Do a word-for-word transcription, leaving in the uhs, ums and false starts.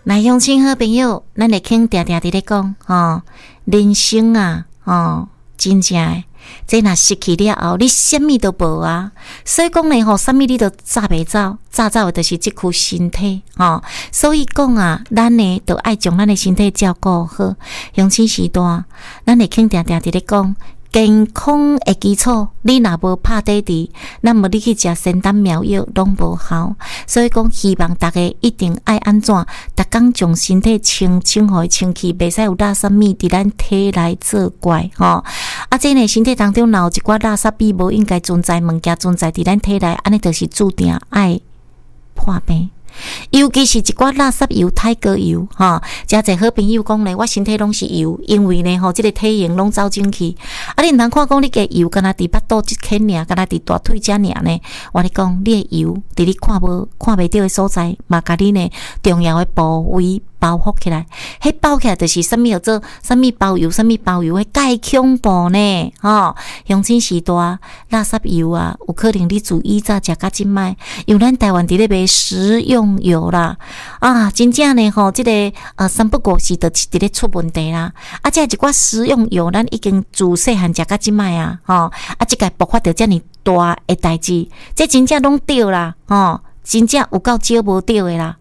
那乡亲好朋友，咱会肯定定伫咧讲吼，人生啊，吼，真正诶，这若失去了后，你啥物都无啊。所以讲咧吼，啥物你都早袂走，早走诶，就是即躯身体吼。所以讲啊，咱呢都爱将咱诶身体照顾好。乡亲时代，咱会肯定定伫咧讲。健康的基础，你若无拍底底，那么你去食仙丹妙药拢无效。所以讲，希望大家一定爱安怎，逐工将身体清清好清气，袂使有垃圾物伫咱体内作怪吼。啊，这呢身体当中若有一寡垃圾物无应该存在物件存在伫咱体内，安尼就是注定爱破病。尤其是一寡垃圾油、太高油，哈，真侪好朋友讲咧，我身体拢是油，因为呢，吼，即、这个体型拢走进去。啊，你毋通看讲你个油，敢若伫巴肚即圈尔，敢若伫大腿遮尔呢？我咧讲，你个油伫你看无看袂到的所在，嘛，甲你呢重要的部位包覆起来。迄包起来就是啥物叫做啥物包油，啥物包油，迄介恐怖呢？吼，乡亲时代垃圾油啊，有可能你自以早食甲即摆，因为咱台湾伫咧卖食用油啦，啊，真正呢吼，即、这个呃三不五时就伫咧出问题啦。啊，即一寡食用油，咱已经自细汉食甲即摆啊，吼，啊，即个爆发着遮尔大诶代志，这真正拢对啦，吼，真正有够少无对诶啦。